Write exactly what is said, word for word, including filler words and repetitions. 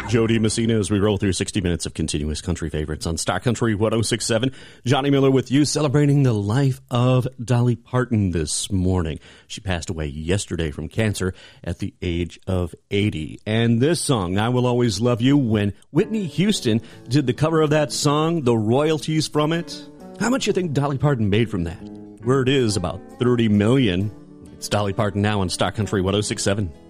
Jody Messina as we roll through sixty minutes of continuous country favorites on Star Country one oh six point seven. Johnny Miller with you, celebrating the life of Dolly Parton this morning. She passed away yesterday from cancer at the age of eighty. And this song, I Will Always Love You, when Whitney Houston did the cover of that song, the royalties from it, how much you think Dolly Parton made from that? Word is about thirty million dollars. It's Dolly Parton now on Star Country one oh six point seven.